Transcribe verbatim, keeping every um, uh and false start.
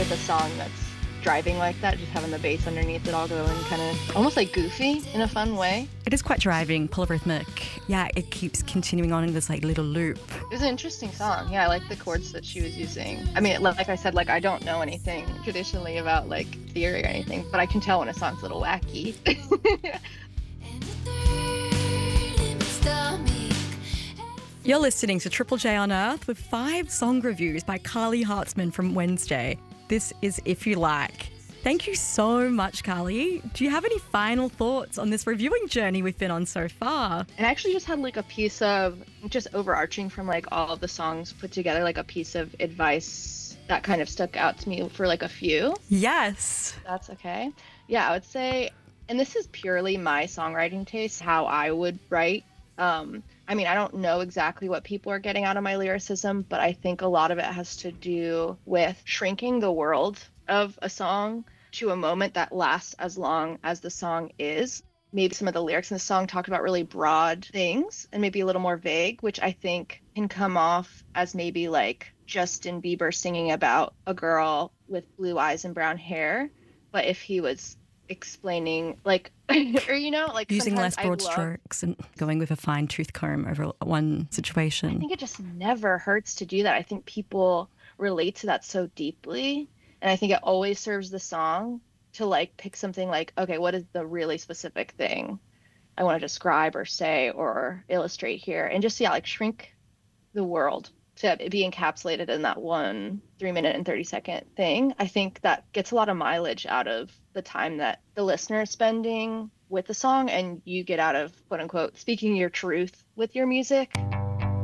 with a song that's driving like that, just having the bass underneath it all going kind of almost like goofy in a fun way. It is quite driving, polyrhythmic. Yeah, it keeps continuing on in this like little loop. It was an interesting song. Yeah, I like the chords that she was using. I mean, like I said, like I don't know anything traditionally about like theory or anything, but I can tell when a song's a little wacky. You're listening to Triple J on Earth with five song reviews by Carly Hartzman from Wednesday. This is If You Like. Thank you so much, Carly. Do you have any final thoughts on this reviewing journey we've been on so far? And I actually just had like a piece of, just overarching from like all of the songs put together, like a piece of advice that kind of stuck out to me for like a few. Yes. That's okay. Yeah, I would say, and this is purely my songwriting taste, how I would write. Um, I mean, I don't know exactly what people are getting out of my lyricism, but I think a lot of it has to do with shrinking the world of a song to a moment that lasts as long as the song is. Maybe some of the lyrics in the song talk about really broad things and maybe a little more vague, which I think can come off as maybe like Justin Bieber singing about a girl with blue eyes and brown hair. But if he was explaining like or you know like using less broad love, strokes and going with a fine tooth comb over one situation. I think it just never hurts to do that. I think people relate to that so deeply, and I think it always serves the song to like pick something like, okay, what is the really specific thing I want to describe or say or illustrate here, and just yeah like shrink the world to be encapsulated in that one three minute and thirty second thing. I think that gets a lot of mileage out of the time that the listener is spending with the song, and you get out of quote unquote speaking your truth with your music.